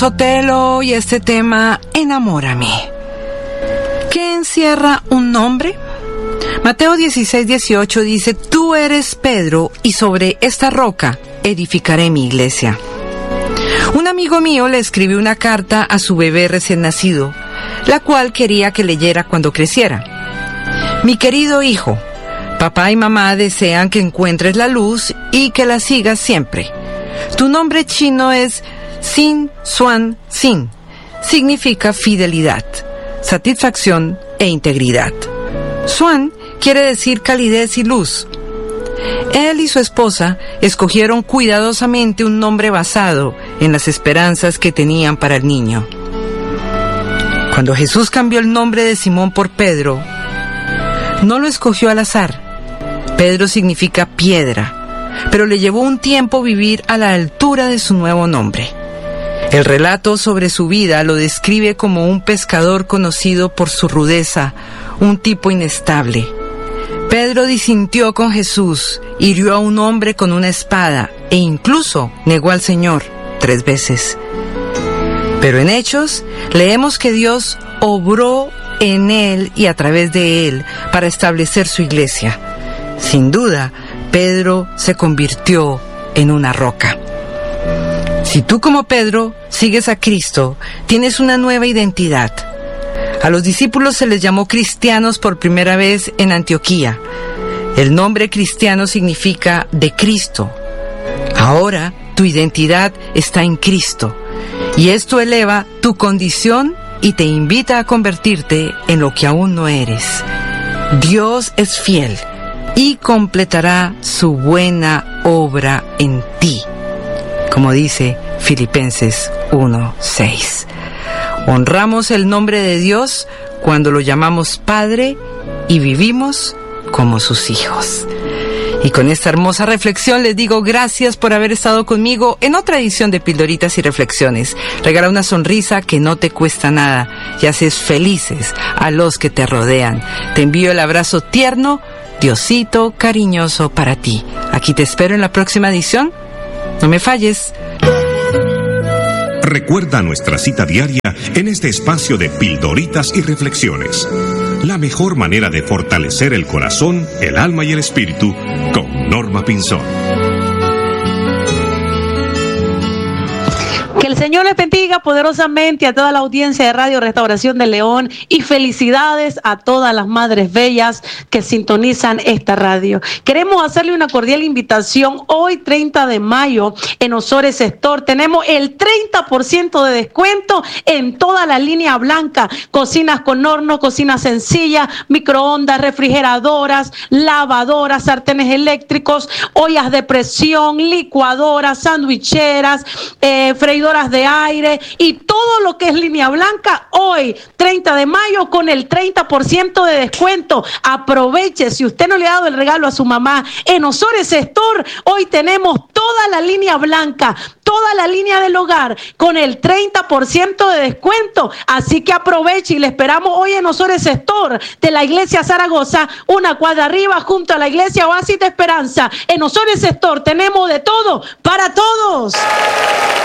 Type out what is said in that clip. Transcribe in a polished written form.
Sotelo y este tema Enamórame. ¿Qué encierra un nombre? Mateo 16:18 dice: Tú eres Pedro y sobre esta roca edificaré mi iglesia. Un amigo mío le escribió una carta a su bebé recién nacido, la cual quería que leyera cuando creciera. Mi querido hijo, papá y mamá desean que encuentres la luz y que la sigas siempre. Tu nombre chino es Sin Suan Sin. Significa fidelidad, satisfacción e integridad. Suan quiere decir calidez y luz. Él y su esposa escogieron cuidadosamente un nombre basado en las esperanzas que tenían para el niño. Cuando Jesús cambió el nombre de Simón por Pedro, no lo escogió al azar. Pedro significa piedra, pero le llevó un tiempo vivir a la altura de su nuevo nombre. El relato sobre su vida lo describe como un pescador conocido por su rudeza, un tipo inestable. Pedro disintió con Jesús, hirió a un hombre con una espada e incluso negó al Señor 3 veces. Pero en Hechos leemos que Dios obró en él y a través de él para establecer su iglesia. Sin duda, Pedro se convirtió en una roca. Si tú como Pedro sigues a Cristo, tienes una nueva identidad. A los discípulos se les llamó cristianos por primera vez en Antioquía. El nombre cristiano significa de Cristo. Ahora tu identidad está en Cristo y esto eleva tu condición y te invita a convertirte en lo que aún no eres. Dios es fiel y completará su buena obra en ti, como dice Filipenses 1:6. Honramos el nombre de Dios cuando lo llamamos Padre y vivimos como sus hijos. Y con esta hermosa reflexión les digo gracias por haber estado conmigo en otra edición de Pildoritas y Reflexiones. Regala una sonrisa que no te cuesta nada y haces felices a los que te rodean. Te envío el abrazo tierno, Diosito cariñoso para ti. Aquí te espero en la próxima edición. No me falles. Recuerda nuestra cita diaria en este espacio de Pildoritas y Reflexiones. La mejor manera de fortalecer el corazón, el alma y el espíritu con Norma Pinzón. Que el Señor les bendiga poderosamente a toda la audiencia de Radio Restauración de León y felicidades a todas las madres bellas que sintonizan esta radio. Queremos hacerle una cordial invitación. Hoy, 30 de mayo, en Ozores Store tenemos el 30% de descuento en toda la línea blanca. Cocinas con horno, cocinas sencillas, microondas, refrigeradoras, lavadoras, sartenes eléctricos, ollas de presión, licuadoras, sandwicheras, freidoras de aire y todo lo que es línea blanca hoy 30 de mayo con el 30% de descuento. Aproveche, si usted no le ha dado el regalo a su mamá, en Ozores Store hoy tenemos toda la línea blanca, toda la línea del hogar con el 30% de descuento, así que aproveche y le esperamos hoy en Ozores Store de la iglesia Zaragoza, una cuadra arriba junto a la iglesia Oasis de Esperanza. En Ozores Store tenemos de todo para todos.